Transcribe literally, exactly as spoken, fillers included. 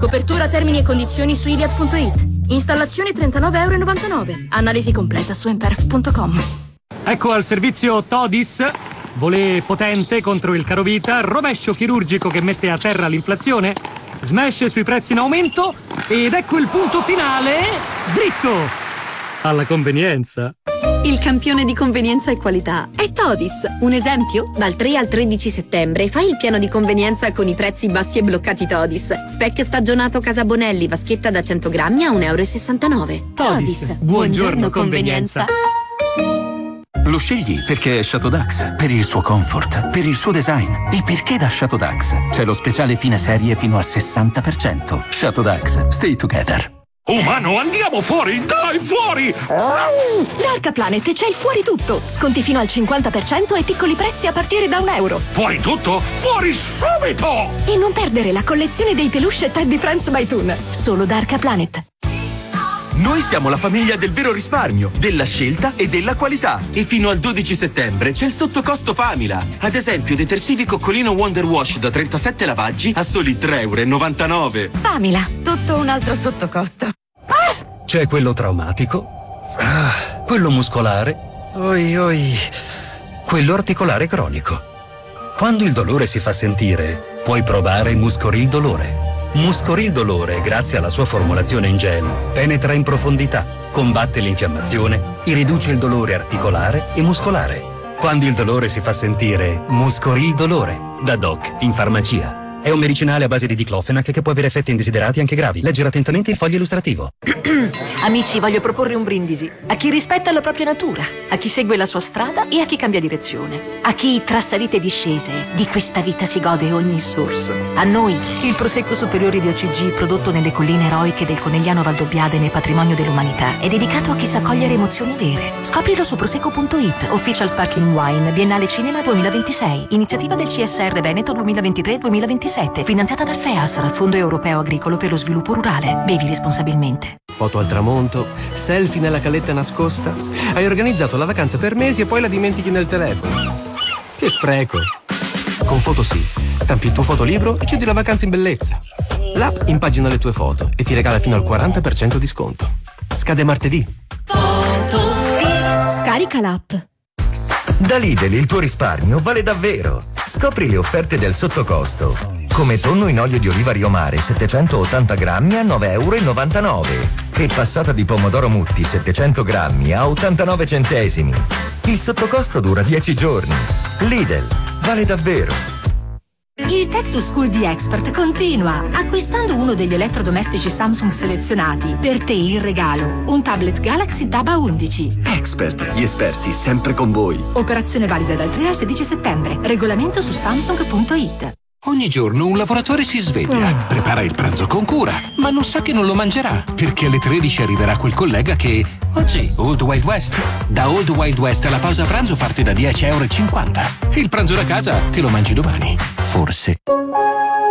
Copertura, termini e condizioni su iliad punto it. Installazione trentanove e novantanove euro. Analisi completa su emperf punto com. Ecco al servizio Todis. Volé potente contro il carovita, rovescio chirurgico che mette a terra l'inflazione, smash sui prezzi in aumento ed ecco il punto finale, dritto alla convenienza. Il campione di convenienza e qualità è Todis. Un esempio? Dal tre al tredici settembre fai il piano di convenienza con i prezzi bassi e bloccati Todis. Speck stagionato Casa Bonelli, vaschetta da cento grammi a un euro e sessantanove. Todis, Todis. buongiorno convenienza. Lo scegli perché è Chateau Dax, per il suo comfort, per il suo design e perché da Chateau Dax c'è lo speciale fine serie fino al sessanta per cento. Chateau Dax, stay together. Umano, andiamo fuori! Dai, fuori! Da Arcaplanet c'è il fuori tutto. Sconti fino al cinquanta per cento e piccoli prezzi a partire da un euro. Fuori tutto? Fuori subito! E non perdere la collezione dei peluche Teddy Friends by Toon. Solo da Arcaplanet. Noi siamo la famiglia del vero risparmio, della scelta e della qualità. E fino al dodici settembre c'è il sottocosto Famila. Ad esempio, detersivi Coccolino Wonder Wash da trentasette lavaggi a soli tre e novantanove euro. Famila. Tutto un altro sottocosto. Ah! C'è quello traumatico, ah, quello muscolare, oi oi, quello articolare cronico. Quando il dolore si fa sentire, puoi provare Muscoril Dolore. Muscoril Dolore, grazie alla sua formulazione in gel, penetra in profondità, combatte l'infiammazione e riduce il dolore articolare e muscolare. Quando il dolore si fa sentire, Muscoril Dolore, da Doc in farmacia. È un medicinale a base di diclofenac che può avere effetti indesiderati anche gravi. Leggere attentamente il foglio illustrativo. Amici, voglio proporre un brindisi a chi rispetta la propria natura, a chi segue la sua strada e a chi cambia direzione, a chi tra salite e discese di questa vita si gode ogni sorso. A noi, il Prosecco Superiore di O C G, prodotto nelle colline eroiche del Conegliano Valdobbiadene nel patrimonio dell'umanità, è dedicato a chi sa cogliere emozioni vere. Scoprilo su prosecco punto it, Official Sparkling Wine, Biennale Cinema duemilaventisei, iniziativa del C S R Veneto duemilaventitré duemilaventisette, finanziata dal FEASR, Fondo Europeo Agricolo per lo Sviluppo Rurale. Bevi responsabilmente. Foto al tramonto, selfie nella caletta nascosta. Hai organizzato la vacanza per mesi e poi la dimentichi nel telefono. Che spreco! Con Photosì stampi il tuo fotolibro e chiudi la vacanza in bellezza. L'app impagina le tue foto e ti regala fino al quaranta per cento di sconto. Scade martedì. Photosì. Scarica l'app. Da Lidl il tuo risparmio vale davvero. Scopri le offerte del sottocosto. Come tonno in olio di oliva Rio Mare settecentottanta grammi a nove e novantanove euro e passata di pomodoro Mutti settecento grammi a ottantanove centesimi. Il sottocosto dura dieci giorni. Lidl, vale davvero. Il Tech to School di Expert continua. Acquistando uno degli elettrodomestici Samsung selezionati, per te il regalo: un tablet Galaxy Tab A undici. Expert, gli esperti sempre con voi. Operazione valida dal tre al sedici settembre. Regolamento su samsung punto it. Ogni giorno un lavoratore si sveglia, prepara il pranzo con cura, ma non sa che non lo mangerà, perché alle tredici arriverà quel collega che... Oggi, Old Wild West. Da Old Wild West la pausa pranzo parte da dieci e cinquanta euro. Il pranzo da casa te lo mangi domani. Forse.